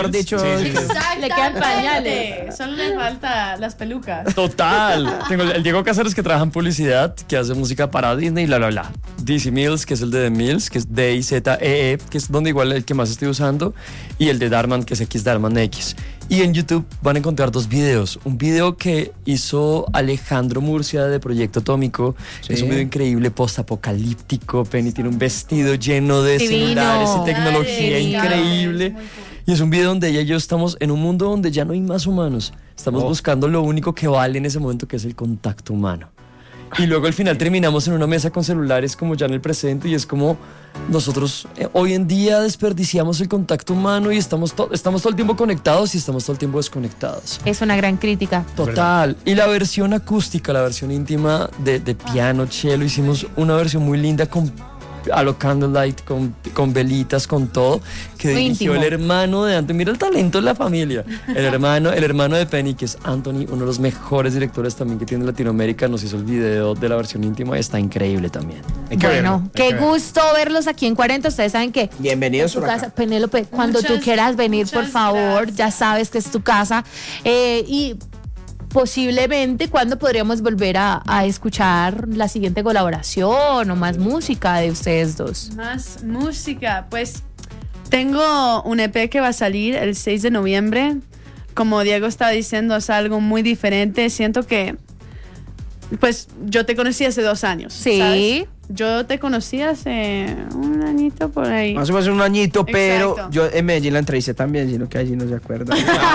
mejor dicho. Sí. Le quedan pañales. Solo le falta las pelucas. Total. Tengo el Diego Cáceres, que trabaja en publicidad, que hace música para Disney, bla, bla, bla. DC Mills, que es el de The Mills, que es D-I-Z-E-E, que es donde igual el que más estoy usando, y el de Darman, que es X Darman X. Y en YouTube van a encontrar dos videos. Un video que hizo Alejandro Murcia de Proyecto Atómico. Sí. Es un video increíble, post-apocalíptico. Penny tiene un vestido lleno de Divino. celulares y tecnología Ay, increíble. es muy cool. Y es un video donde ella y yo estamos en un mundo donde ya no hay más humanos. Estamos buscando lo único que vale en ese momento, que es el contacto humano. Y luego al final terminamos en una mesa con celulares como ya en el presente, y es como nosotros hoy en día desperdiciamos el contacto humano y estamos todo el tiempo conectados y estamos todo el tiempo desconectados. Es una gran crítica. Total. Y la versión acústica, la versión íntima de piano, cello, hicimos una versión muy linda a lo Candlelight, con velitas, con todo, que Muy dirigió íntimo. el hermano de Anthony. Mira el talento de la familia. El hermano de Penny, que es Anthony, uno de los mejores directores también que tiene Latinoamérica, nos hizo el video de la versión íntima y está increíble también. Hay que verlo, Bueno, hay qué que verlo. gusto verlos aquí en 40. Ustedes saben que Bienvenidos tu por acá. casa, Penélope, cuando tú Muchas, quieras venir, por muchas favor, gracias. ya sabes que es tu casa. Y posiblemente, ¿cuándo podríamos volver a escuchar la siguiente colaboración o más música de ustedes dos? Más música. Pues tengo un EP que va a salir el 6 de noviembre. Como Diego estaba diciendo, es algo muy diferente. Siento que, pues, yo te conocí hace 2 años. Sí. ¿sabes? Yo te conocí hace un añito por ahí. Más o menos un añito, pero Exacto. yo en Medellín la entrevisté también, sino que allí no se acuerda.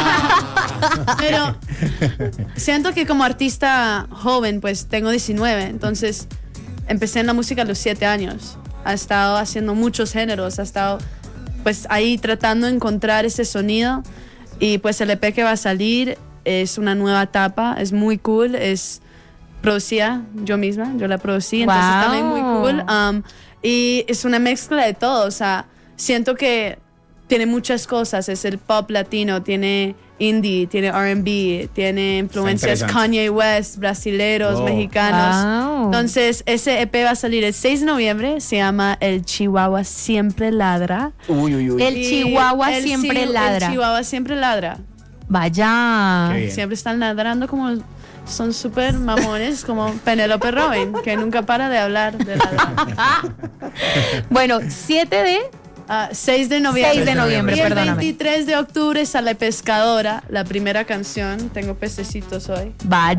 Pero siento que como artista joven, pues tengo 19, entonces empecé en la música a los 7 años. Ha estado haciendo muchos géneros, ha estado pues ahí tratando de encontrar ese sonido, y pues el EP que va a salir es una nueva etapa, es muy cool, es producida yo misma, yo la producí, entonces Wow. también muy cool. Y es una mezcla de todo, o sea, siento que tiene muchas cosas, es el pop latino, tiene indie, tiene R&B, tiene influencias interesante. Kanye West, brasileros, Oh. mexicanos. Wow. Entonces ese EP va a salir el 6 de noviembre, se llama El Chihuahua Siempre Ladra. Uy, uy, uy. El Y Chihuahua el siempre El ladra. Chihuahua Siempre ladra. Vaya. Qué bien. Siempre están ladrando como son súper mamones, como Penélope Robin, que nunca para de hablar de ladrar. Bueno, 7 de 6 de noviembre. 6 de noviembre, Y el perdóname. 23 de octubre sale Pescadora, la primera canción. Tengo pececitos hoy.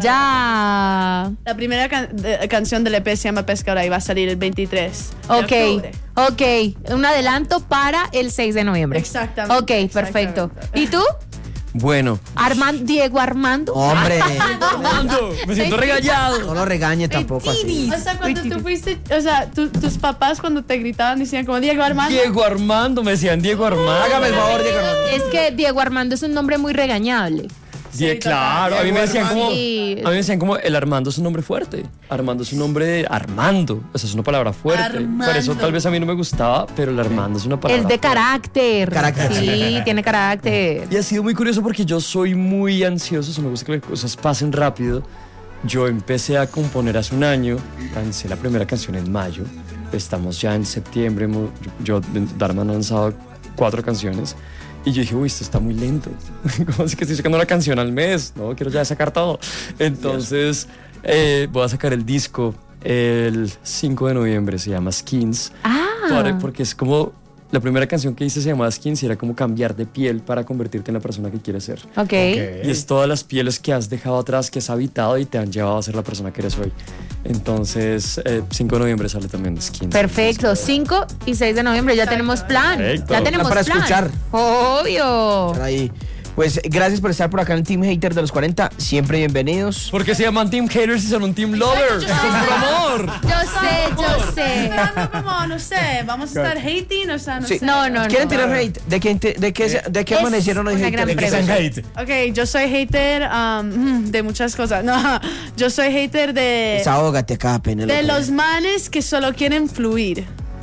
Vaya. La primera canción del EP se llama Pescadora y va a salir el 23 de octubre. Ok. Un adelanto para el 6 de noviembre. Exactamente. Ok, perfecto. exactamente. ¿Y tú? Bueno, Diego Armando. Hombre, Armando, me siento regañado. no lo regañe tampoco así. O sea, cuando tú fuiste, o sea, tus papás cuando te gritaban decían como Diego Armando. Diego Armando, me decían Diego Armando. Hágame el favor, Diego. Es que Diego Armando es un nombre muy regañable. Sí, Claro, a mí me decían como, Sí. a mí me decían como el Armando es un nombre fuerte. Armando es un nombre de Armando, o sea, es una palabra fuerte. Armando. Por eso tal vez a mí no me gustaba, pero el Armando es una palabra Es de fuerte. carácter. Carácter. Sí, tiene carácter. Y ha sido muy curioso porque yo soy muy ansioso, o sea, me gusta que las cosas pasen rápido. Yo empecé a componer hace un año, lancé la primera canción en mayo, estamos ya en septiembre, Darman ha lanzado 4 canciones. Y yo dije, uy, esto está muy lento. ¿Cómo así que estoy sacando una canción al mes? No, quiero ya sacar todo. Entonces, voy a sacar el disco el 5 de noviembre, se llama Skins. Porque es como, la primera canción que hice se llamaba Skins y era como cambiar de piel para convertirte en la persona que quieres ser. Ok. Y es todas las pieles que has dejado atrás, que has habitado y te han llevado a ser la persona que eres hoy. Entonces, 5 de noviembre sale también Skins. Perfecto. 5 y 6 de noviembre ya tenemos plan. Perfecto. Ya tenemos Para plan. escuchar. Obvio. Ahí. Pues gracias por estar por acá en el Team Hater de los 40. Siempre bienvenidos. ¿Por qué se llaman Team Haters y son un Team Lover? ¡Es un amor! Yo sé. Esperando como, no sé, vamos a estar hating, o sea, no Sí. sé. No. ¿Quieren tirar hate? ¿De qué Es amanecieron hoy una haters? gran ¿De qué son hate? Ok, yo soy hater de muchas cosas. No, yo soy hater Desahógate acá, Penélope. de los manes que solo quieren fluir.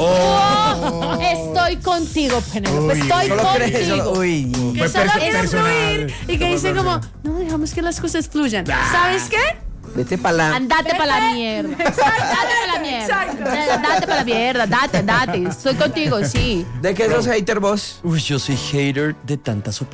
Estoy contigo, Penélope. Uy. Estoy Solo crees, contigo. solo, uy. Que Fue solo quieren personal. fluir y que dicen como, no, dejamos que las cosas fluyan. ¿Sabes qué? Vete para la. Andate para la mierda. Date para la mierda. Date para la mierda. Date. Estoy contigo, sí. ¿De qué sos hater vos? Uy, yo soy hater de tantas opiniones.